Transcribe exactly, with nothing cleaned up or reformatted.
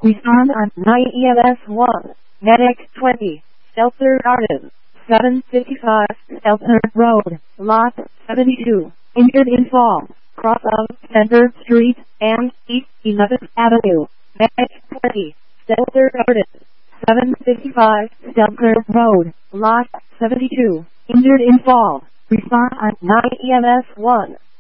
Respond on nine E M S one. Medic twenty. Stelter Garden. seven fifty-five. Stelter Road. Lot seventy-two. Injured in fall. Cross of Center Street and East eleventh Avenue. Medic twenty. Stelter Garden. seven fifty-five. Stelter Road. Lot seventy-two. Injured in fall. Respond on nine E M S one.